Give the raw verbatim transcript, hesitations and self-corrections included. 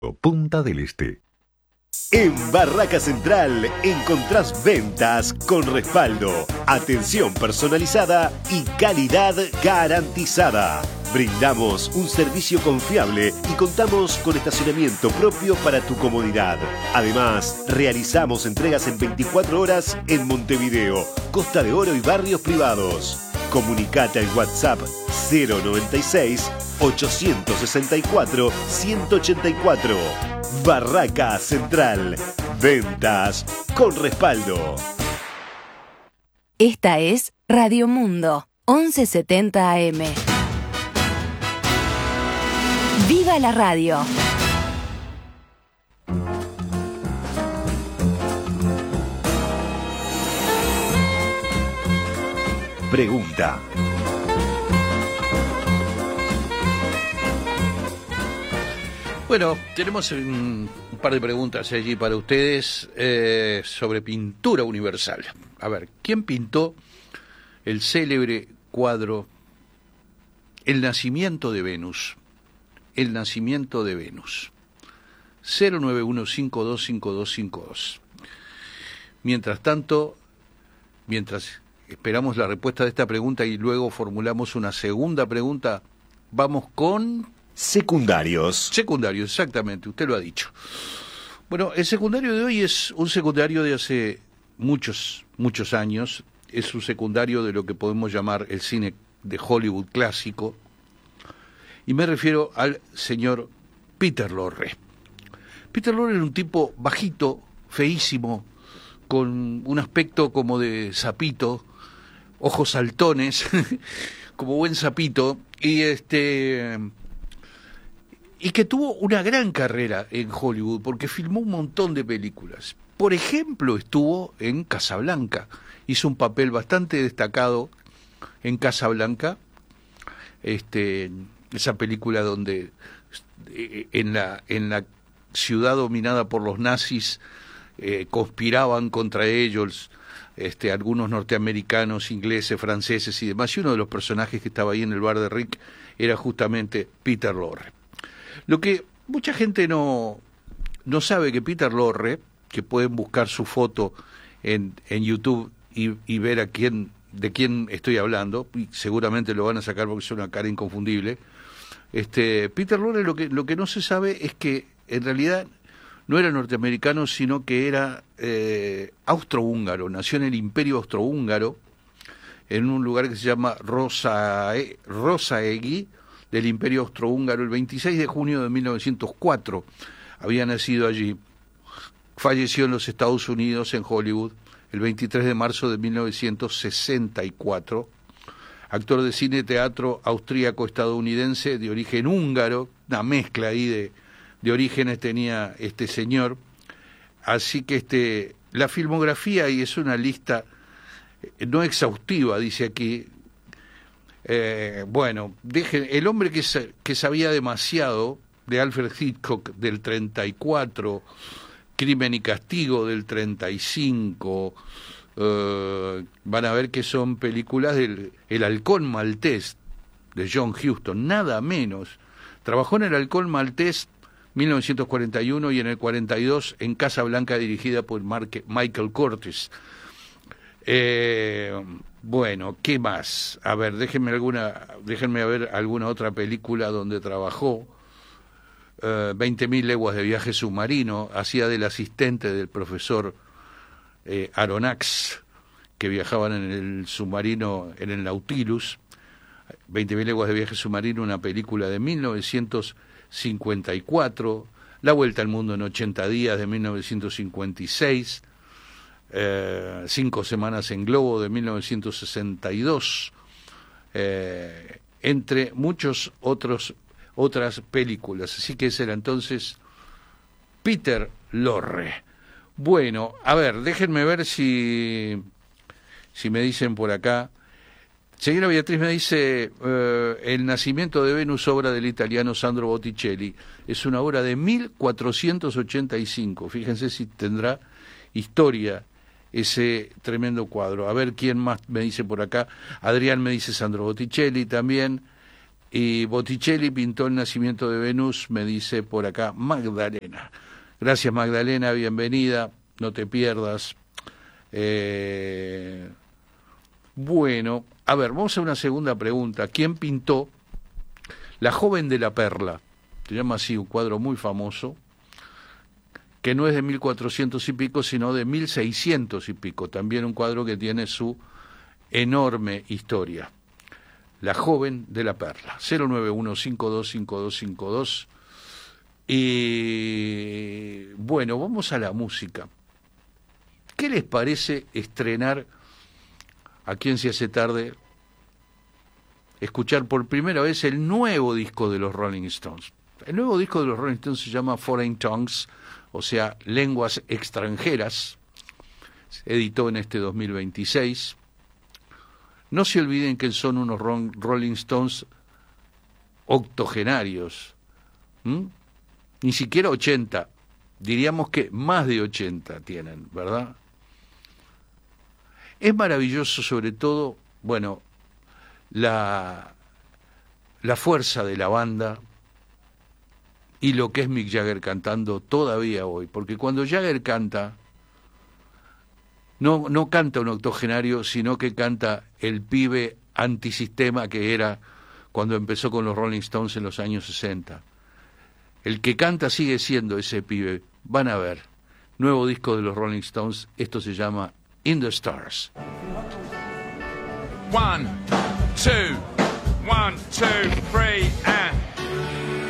Punta del Este. En Barraca Central encontrás ventas con respaldo, atención personalizada y calidad garantizada. Brindamos un servicio confiable y contamos con estacionamiento propio para tu comodidad. Además, realizamos entregas en veinticuatro horas en Montevideo, Costa de Oro y barrios privados. Comunicate al WhatsApp cero noventa y seis, ochocientos sesenta y cuatro, ciento ochenta y cuatro. Barraca Central. Ventas con respaldo. Esta es Radio Mundo, once setenta A M. ¡Viva la radio! Pregunta. Bueno, tenemos un, un par de preguntas allí para ustedes eh, sobre pintura universal. A ver, ¿quién pintó el célebre cuadro El nacimiento de Venus? El nacimiento de Venus. cero nueve uno cinco dos cinco dos cinco dos. Mientras tanto, mientras esperamos la respuesta de esta pregunta y luego formulamos una segunda pregunta, vamos con... Secundarios. Secundarios, exactamente, usted lo ha dicho. Bueno, el secundario de hoy es un secundario de hace muchos, muchos años. Es un secundario de lo que podemos llamar el cine de Hollywood clásico. Y me refiero al señor Peter Lorre. Peter Lorre era un tipo bajito, feísimo, con un aspecto como de sapito, ojos saltones, como buen sapito, y este... y que tuvo una gran carrera en Hollywood, porque filmó un montón de películas. Por ejemplo, estuvo en Casablanca, hizo un papel bastante destacado en Casablanca, este, esa película donde en la, en la ciudad dominada por los nazis eh, conspiraban contra ellos, este, algunos norteamericanos, ingleses, franceses y demás, y uno de los personajes que estaba ahí en el bar de Rick era justamente Peter Lorre. Lo que mucha gente no, no sabe que Peter Lorre, que pueden buscar su foto en, en YouTube y, y ver a quién, de quién estoy hablando, y seguramente lo van a sacar porque es una cara inconfundible. Este, Peter Lorre, lo que, lo que no se sabe es que en realidad no era norteamericano, sino que era eh, austrohúngaro, nació en el Imperio Austrohúngaro, en un lugar que se llama Rosae, Rosaegui, del Imperio Austrohúngaro, el veintiséis de junio de mil novecientos cuatro, había nacido allí. Falleció en los Estados Unidos, en Hollywood, el veintitrés de marzo de mil novecientos sesenta y cuatro. Actor de cine y teatro austríaco-estadounidense de origen húngaro, una mezcla ahí de, de orígenes tenía este señor. Así que este, la filmografía, y es una lista no exhaustiva, dice aquí. Eh, bueno, dejen, el hombre que, que sabía demasiado, de Alfred Hitchcock del treinta y cuatro, Crimen y Castigo del treinta y cinco, eh, van a ver que son películas del El Halcón Maltés de John Huston, nada menos. Trabajó en El Halcón Maltés mil novecientos cuarenta y uno y en el cuarenta y dos en Casablanca, dirigida por Mark, Michael Curtis. Eh, bueno, ¿qué más? A ver, déjenme alguna, déjenme ver alguna otra película donde trabajó. Uh, veinte mil leguas de viaje submarino, hacía del asistente del profesor eh, Aronnax, que viajaban en el submarino, en el Nautilus. veinte mil leguas de viaje submarino, una película de mil novecientos cincuenta y cuatro. La Vuelta al Mundo en ochenta días de mil novecientos cincuenta y seis. Eh, Cinco semanas en globo de mil novecientos sesenta y dos, eh, entre muchos otros otras películas. Así que ese era entonces Peter Lorre. Bueno, a ver, déjenme ver si si me dicen por acá. Señora Beatriz me dice, eh, El nacimiento de Venus, obra del italiano Sandro Botticelli, es una obra de mil cuatrocientos ochenta y cinco. Fíjense si tendrá historia ese tremendo cuadro. A ver quién más me dice por acá. Adrián me dice Sandro Botticelli también. Y Botticelli pintó el nacimiento de Venus, me dice por acá Magdalena. Gracias Magdalena, bienvenida, no te pierdas. Eh, bueno, a ver, vamos a una segunda pregunta. ¿Quién pintó La joven de la perla? Se llama así, un cuadro muy famoso, que no es de mil cuatrocientos y pico, sino de mil seiscientos y pico. También un cuadro que tiene su enorme historia. La joven de la perla. cero nueve uno cinco dos cinco dos cinco dos. Y bueno, vamos a la música. ¿Qué les parece estrenar, aquí en Si Hace Tarde, escuchar por primera vez el nuevo disco de los Rolling Stones? El nuevo disco de los Rolling Stones se llama Foreign Tongues, o sea, lenguas extranjeras. Se editó en este dos mil veintiséis. No se olviden que son unos Rolling Stones octogenarios. ¿Mm? Ni siquiera ochenta. Diríamos que más de ochenta tienen, ¿verdad? Es maravilloso, sobre todo, bueno, la, la fuerza de la banda y lo que es Mick Jagger cantando todavía hoy. Porque cuando Jagger canta, no, no canta un octogenario, sino que canta el pibe antisistema que era cuando empezó con los Rolling Stones en los años sesenta. El que canta sigue siendo ese pibe. Van a ver. Nuevo disco de los Rolling Stones. Esto se llama In the Stars. One, two, one, two, three, and